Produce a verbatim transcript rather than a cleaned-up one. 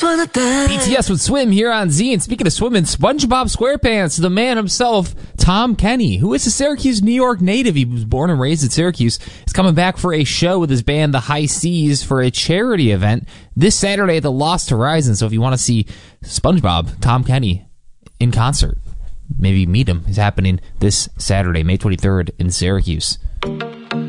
B T S would swim here on Z. And speaking of swimming, SpongeBob SquarePants, the man himself, Tom Kenny, who is a Syracuse, New York native. He was born and raised in Syracuse. Is coming back for a show with his band, The High Seas, for a charity event this Saturday at the Lost Horizon. So if you want to see SpongeBob, Tom Kenny, in concert, maybe meet him. It's happening this Saturday, May twenty-third in Syracuse.